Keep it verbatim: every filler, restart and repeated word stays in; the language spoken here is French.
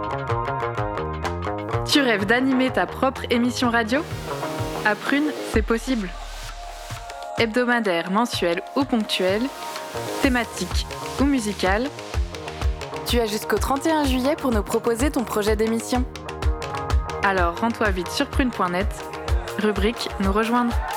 Tu rêves d'animer ta propre émission radio ? À Prune, c'est possible. Hebdomadaire, mensuel ou ponctuel, thématique ou musicale, tu as jusqu'au trente et un juillet pour nous proposer ton projet d'émission. Alors rends-toi vite sur prune point net, rubrique Nous rejoindre.